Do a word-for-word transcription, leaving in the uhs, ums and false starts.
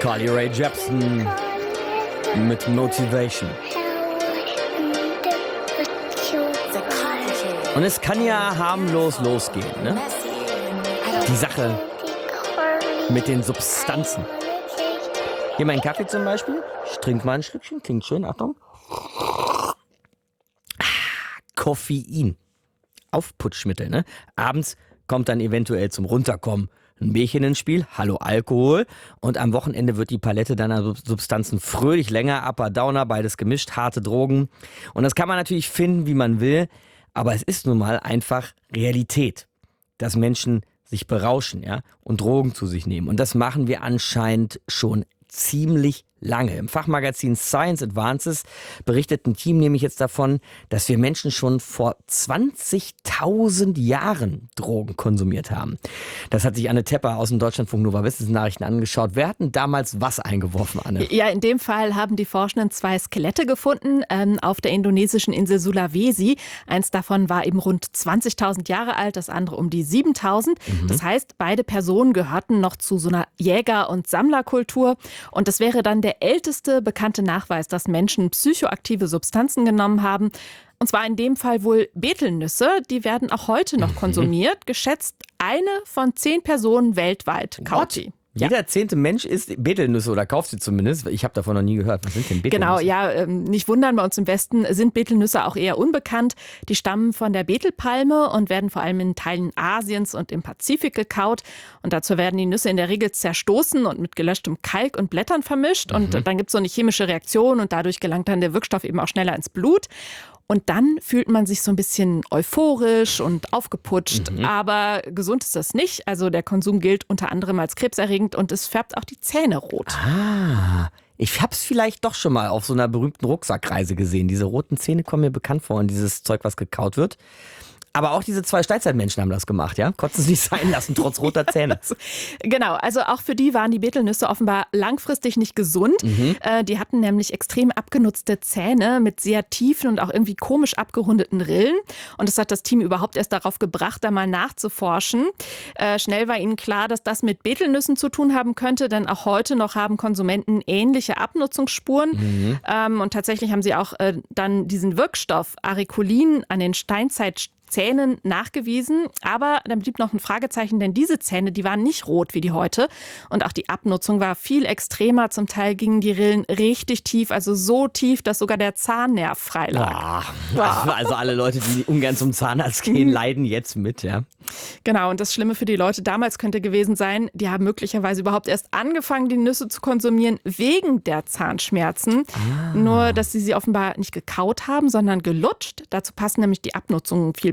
Carly Rae Jepsen mit Motivation. Und es kann ja harmlos losgehen, ne? Die Sache mit den Substanzen. Hier mein Kaffee zum Beispiel. Ich trinke mal ein Schlückchen, klingt schön, Achtung. Ah, Koffein. Aufputschmittel, ne? Abends kommt dann eventuell zum Runterkommen ein Bierchen ins Spiel, hallo Alkohol. Und am Wochenende wird die Palette deiner Substanzen fröhlich länger, Upper, Downer, beides gemischt, harte Drogen. Und das kann man natürlich finden, wie man will, aber es ist nun mal einfach Realität, dass Menschen sich berauschen, ja, und Drogen zu sich nehmen. Und das machen wir anscheinend schon ziemlich lange. Im Fachmagazin Science Advances berichtet ein Team nämlich jetzt davon, dass wir Menschen schon vor zwanzigtausend Jahren Drogen konsumiert haben. Das hat sich Anne Tepper aus dem Deutschlandfunk Nova Wissensnachrichten angeschaut. Wer hat denn damals was eingeworfen, Anne? Ja, in dem Fall haben die Forschenden zwei Skelette gefunden ähm, auf der indonesischen Insel Sulawesi. Eins davon war eben rund zwanzigtausend Jahre alt, das andere um die siebentausend. Mhm. Das heißt, beide Personen gehörten noch zu so einer Jäger- und Sammlerkultur. Und das wäre dann der älteste bekannte Nachweis, dass Menschen psychoaktive Substanzen genommen haben. Und zwar in dem Fall wohl Betelnüsse. Die werden auch heute noch konsumiert. Geschätzt eine von zehn Personen weltweit kaut die. Ja. Jeder zehnte Mensch isst Betelnüsse oder kauft sie zumindest. Ich habe davon noch nie gehört. Was sind denn Betelnüsse? Genau, ja, ähm, nicht wundern, bei uns im Westen sind Betelnüsse auch eher unbekannt. Die stammen von der Betelpalme und werden vor allem in Teilen Asiens und im Pazifik gekaut. Und dazu werden die Nüsse in der Regel zerstoßen und mit gelöschtem Kalk und Blättern vermischt. Mhm. Und dann gibt es so eine chemische Reaktion und dadurch gelangt dann der Wirkstoff eben auch schneller ins Blut. Und dann fühlt man sich so ein bisschen euphorisch und aufgeputscht. Mhm. Aber gesund ist das nicht. Also der Konsum gilt unter anderem als krebserregend und es färbt auch die Zähne rot. Ah, ich hab's vielleicht doch schon mal auf so einer berühmten Rucksackreise gesehen. Diese roten Zähne kommen mir bekannt vor und dieses Zeug, was gekaut wird. Aber auch diese zwei Steinzeitmenschen haben das gemacht, ja? Konnten es nicht sein lassen, trotz roter Zähne. Genau, also auch für die waren die Betelnüsse offenbar langfristig nicht gesund. Mhm. Äh, die hatten nämlich extrem abgenutzte Zähne mit sehr tiefen und auch irgendwie komisch abgerundeten Rillen. Und das hat das Team überhaupt erst darauf gebracht, da mal nachzuforschen. Äh, schnell war ihnen klar, dass das mit Betelnüssen zu tun haben könnte, denn auch heute noch haben Konsumenten ähnliche Abnutzungsspuren. Mhm. Ähm, und tatsächlich haben sie auch äh, dann diesen Wirkstoff Aricolin an den Steinzeit Zähnen nachgewiesen, aber dann blieb noch ein Fragezeichen, denn diese Zähne, die waren nicht rot wie die heute und auch die Abnutzung war viel extremer. Zum Teil gingen die Rillen richtig tief, also so tief, dass sogar der Zahnnerv frei lag. Boah. Also alle Leute, die ungern zum Zahnarzt gehen, leiden jetzt mit, ja. Genau, und das Schlimme für die Leute damals könnte gewesen sein, die haben möglicherweise überhaupt erst angefangen, die Nüsse zu konsumieren wegen der Zahnschmerzen. Ah. Nur, dass sie sie offenbar nicht gekaut haben, sondern gelutscht. Dazu passen nämlich die Abnutzungen viel